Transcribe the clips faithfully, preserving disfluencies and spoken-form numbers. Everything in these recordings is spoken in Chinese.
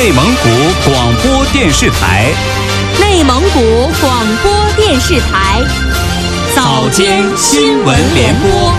内蒙古广播电视台， 内蒙古广播电视台， 早间新闻联播。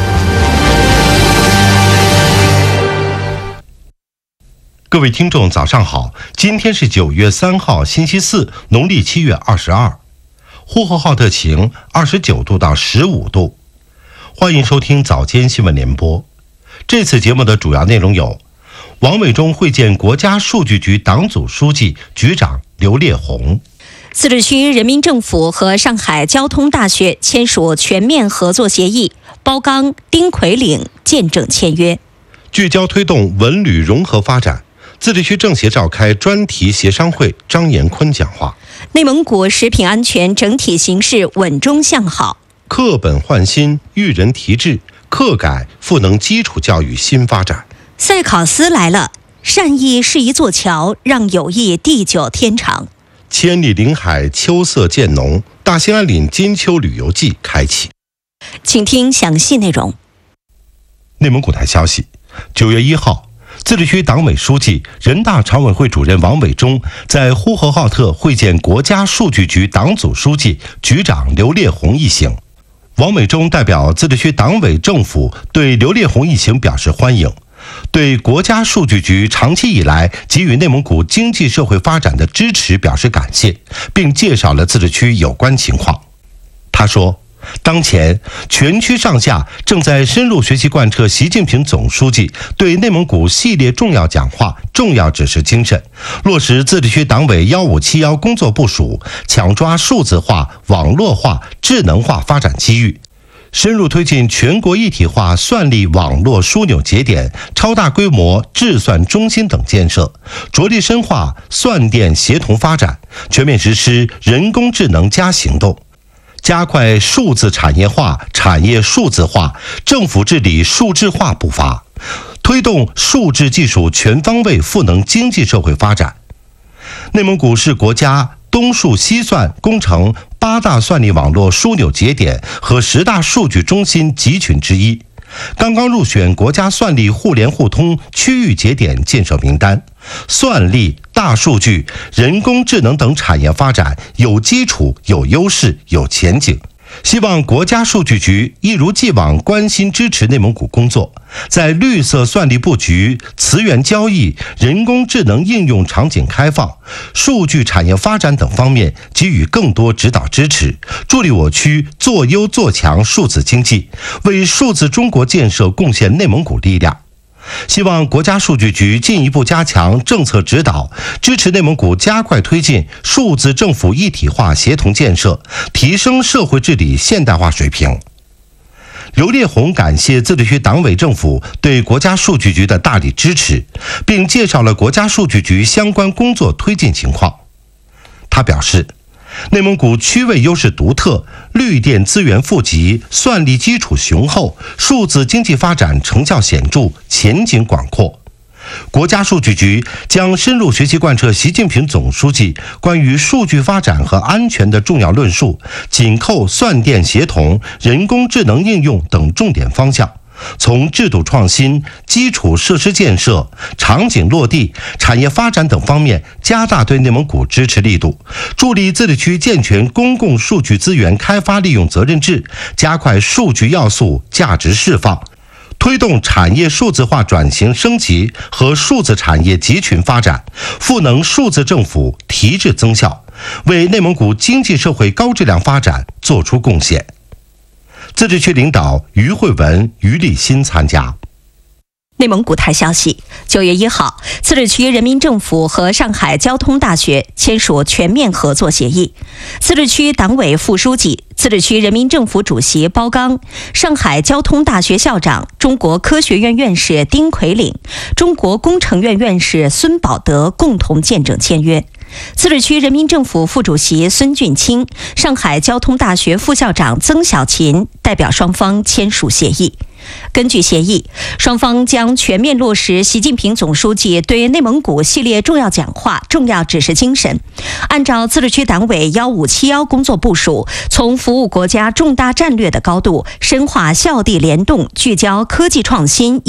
各位听众，早上好！今天是九月三号，星期四，农历七月二十二，呼和浩特晴，二十九度到十五度。欢迎收听早间新闻联播。这次节目的主要内容有：王伟忠会见国家数据局党组书记、局长刘烈宏； 自治区人民政府和上海交通大学签署全面合作协议，包钢、丁奎岭见证签约。 聚焦推动文旅融合发展。自治区政协召开专题协商会，张延坤讲话。 内蒙古食品安全整体形势稳中向好。 课本换新，育人提质，课改赋能基础教育新发展。 赛考斯来了，善意是一座桥，让友谊地久天长。 千里临海，秋色渐浓，大兴安岭金秋旅游季开启。 请听详细内容。 内蒙古台消息，九月一号。自治区党委书记、人大常委会主任王伟忠在呼和浩特会见国家数据局党组书记、局长刘烈宏一行。王伟忠代表自治区党委政府对刘烈宏一行表示欢迎，对国家数据局长期以来给予内蒙古经济社会发展的支持表示感谢，并介绍了自治区有关情况。他说，当前，全区上下正在深入学习贯彻习近平总书记对内蒙古系列重要讲话、重要指示精神，落实自治区党委幺五七幺工作部署，抢抓数字化、网络化、智能化发展机遇，深入推进全国一体化算力网络枢纽节点、超大规模智算中心等建设，着力深化算电协同发展，全面实施人工智能加行动。加快数字产业化、产业数字化、政府治理数字化步伐，推动数字技术全方位赋能经济社会发展。内蒙古是国家东数西算工程八大算力网络枢纽节点和十大数据中心集群之一，刚刚入选国家算力互联互通区域节点建设名单。算力、大数据、人工智能等产业发展有基础、有优势、有前景。希望国家数据局一如既往关心支持内蒙古工作，在绿色算力布局、磁源交易、人工智能应用场景开放、数据产业发展等方面给予更多指导支持，助力我区做优做强数字经济，为数字中国建设贡献内蒙古力量。希望国家数据局进一步加强政策指导，支持内蒙古加快推进数字政府一体化协同建设，提升社会治理现代化水平。刘烈宏感谢自治区党委政府对国家数据局的大力支持，并介绍了国家数据局相关工作推进情况。他表示，内蒙古区位优势独特，绿电资源富集，算力基础雄厚，数字经济发展成效显著，前景广阔。国家数据局将深入学习贯彻习近平总书记关于数据发展和安全的重要论述，紧扣算电协同、人工智能应用等重点方向，从制度创新、基础设施建设、场景落地、产业发展等方面加大对内蒙古支持力度，助力自治区健全公共数据资源开发利用责任制，加快数据要素价值释放，推动产业数字化转型升级和数字产业集群发展，赋能数字政府提质增效，为内蒙古经济社会高质量发展作出贡献。自治区领导于慧文、于立新参加。 内蒙古台消息，九月一号，自治区人民政府和上海交通大学签署全面合作协议。自治区党委副书记、自治区人民政府主席包钢、上海交通大学校长、中国科学院院士丁奎岭、中国工程院院士孙宝德共同见证签约。自治区人民政府副主席孙俊清、上海交通大学副校长曾小琴代表双方签署协议。根据协议，双方将全面落实习近平总书记对内蒙古系列重要讲话、重要指示精神，按照自治区党委幺五七幺工作部署，从服务国家重大战略的高度，深化校地联动，聚焦科技创新